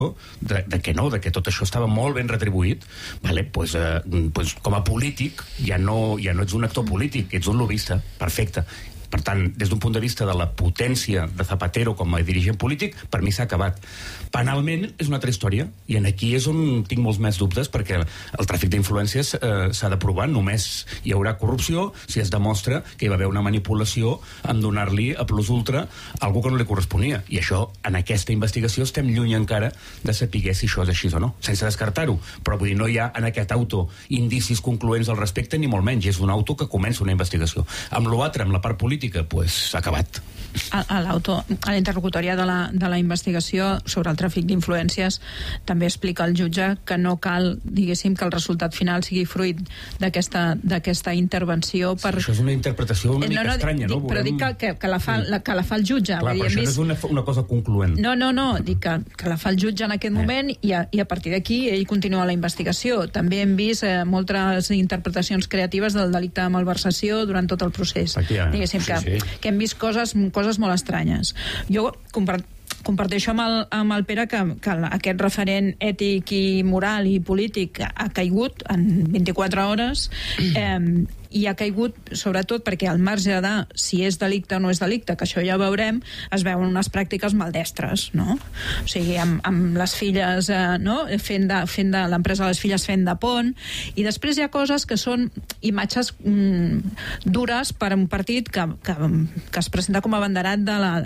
de que tot això estava molt ben retribuït, vale, pues, com a polític ja no ets un actor polític, ets un lobbista, perfecte. Per tant, des d'un punt de vista de la potència de Zapatero com a dirigent polític, per mi s'ha acabat. Penalment és una altra història, i aquí és on tinc molts més dubtes, perquè el tràfic d'influències s'ha de provar. Només hi haurà corrupció si es demostra que hi va haver una manipulació en donar-li a plus ultra algú que no li corresponia. I això, en aquesta investigació, estem lluny encara de saber si això és així o no, sense descartar-ho. Però vull dir, no hi ha en aquest auto indicis concloents al respecte, ni molt menys. És un auto que comença una investigació. Amb l'altre, amb la part política, pues s'ha acabat. A la interlocutòria de la investigació sobre el tràfic d'influències també explica el jutge que no cal, diguéssim, que el resultat final sigui fruit d'aquesta intervenció per... Això és una interpretació una mica estranya, no? Però dic que la fa el jutge. Clar, però això no és una cosa concloent. No, dic que la fa el jutge en aquest moment i a partir d'aquí ell continua la investigació. També hem vist moltes interpretacions creatives del delicte de malversació durant tot el procés. Diguéssim que hem vist coses molt estranyes. Jo comparteixo amb el Pere que aquest referent ètic i moral i polític ha caigut en 24 hores i ha caigut sobretot perquè al marge de si és delicte o no és delicte, que això ja veurem, es veuen unes pràctiques maldestres, no? O sigui, amb les filles, no? fent de l'empresa de les filles fent de pont, i després hi ha coses que són imatges dures per a un partit que es presenta com a abanderat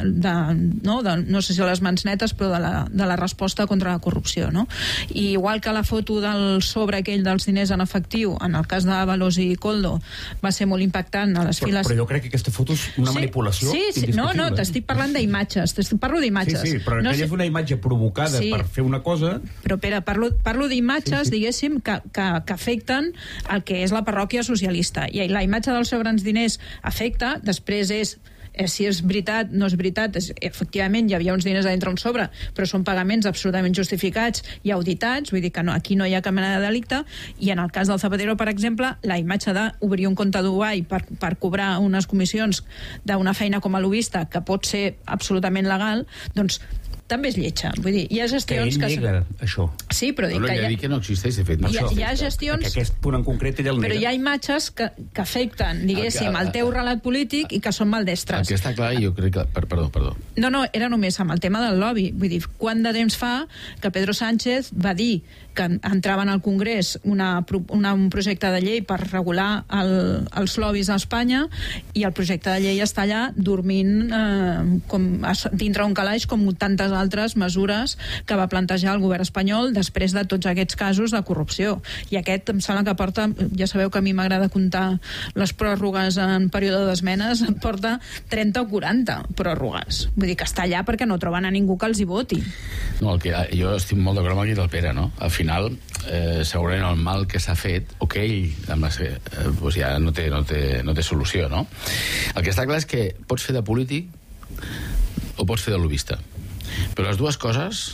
no sé si a les mans netes, però de la resposta contra la corrupció, no? I igual que la foto del sobre aquell dels diners en efectiu, en el cas d'Ábalos i Koldo, va ser molt impactant a les files. Però jo crec que aquesta foto és una manipulació indiscutible. No, t'estic parlant d'imatges, parlo d'imatges. Sí, però aquella és una imatge provocada per fer una cosa... Però, Pere, parlo d'imatges, diguéssim, que afecten el que és la parròquia socialista. I la imatge dels sobres diners afecta, després és si és veritat, no és veritat, efectivament hi havia uns diners a dintre un sobre, però són pagaments absolutament justificats i auditats, vull dir que aquí no hi ha cap mena de delicte, i en el cas del Zapatero, per exemple, la imatge d'obrir un compte a Dubai per cobrar unes comissions d'una feina com a lobbista que pot ser absolutament legal, doncs també és lletja. Vull dir, hi ha gestions que... ell nega això. Sí, però dic que... Ja dic que no existeix, de fet. Hi ha gestions... Que aquest punt en concret ell el nega. Però hi ha imatges que afecten, diguéssim, el teu relat polític i que són maldestres. El que està clar, jo crec que... Perdó. No, era només amb el tema del lobby. Vull dir, quant de temps fa que Pedro Sánchez va dir que entraven al Congrés un projecte de llei per regular els lobbies a Espanya, i el projecte de llei està allà dormint dintre un calaix com tantes altres mesures que va plantejar el govern espanyol després de tots aquests casos de corrupció. I aquest em sembla que porta, ja sabeu que a mi m'agrada comptar les pròrrogues en període d'esmenes, porta 30 o 40 pròrrogues. Vull dir que està allà perquè no troben a ningú que els hi voti. No, jo estic molt d'acord amb aquí del Pere, no? Al final, segurament el mal que s'ha fet, o que ell ja no té solució, no? El que està clar és que pots fer de polític o pots fer de lobbista. Però les dues coses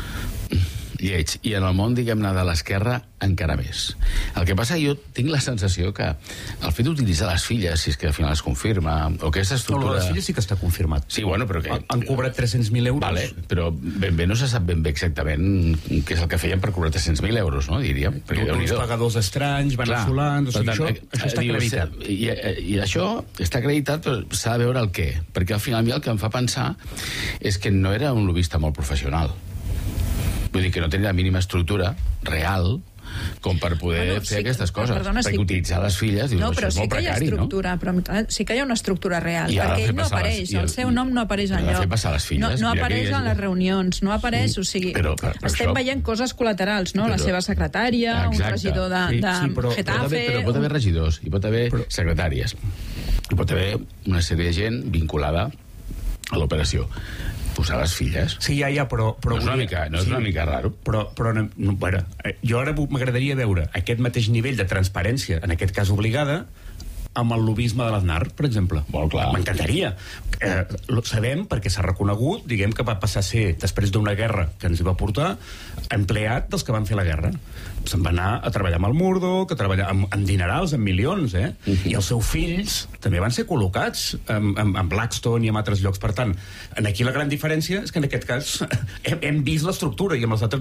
lleig, i en el món, diguem-ne, de l'esquerra encara més. El que passa, jo tinc la sensació que el fet d'utilitzar les filles, si és que al final es confirma, o aquesta estructura... No, les filles sí que està confirmat. Sí, bueno, però que... Han cobrat 300.000 euros. Vale, però ben bé no se sap ben bé exactament què és el que feien per cobrar 300.000 euros, no, diríem. Uns pagadors estranys, veneçolans... O sigui, això està acreditat. I això està acreditat, però s'ha de veure el què. Perquè al final el que em fa pensar és que no era un lobbista molt professional. Vull dir que no tenia la mínima estructura real com per poder fer aquestes coses. Perquè utilitzar les filles, dius, això és molt precari, no? Però sí que hi ha una estructura real, perquè ell no apareix, el seu nom no apareix enlloc. Ha de fer passar les filles. No apareix en les reunions, no apareix, o sigui, estem veient coses col·laterals, no? La seva secretària, un regidor de Getafe... Però pot haver regidors, i pot haver secretàries, i pot haver una sèrie de gent vinculada a l'operació. Posar les filles. Sí, ja, però no és una mica raro. Però bueno, jo ara m'agradaria veure aquest mateix nivell de transparència, en aquest cas obligada, amb el lobisme de l'Aznar, per exemple? Molt clar. M'encantaria. Sabem, perquè s'ha reconegut, diguem que va passar a ser, després d'una guerra que ens hi va portar, empleat dels que van fer la guerra. Se'n va anar a treballar amb el Murdoch, a treballar amb dinerals, amb milions, I els seus fills també van ser col·locats amb Blackstone i en altres llocs. Per tant, aquí la gran diferència és que en aquest cas hem vist l'estructura i amb els altres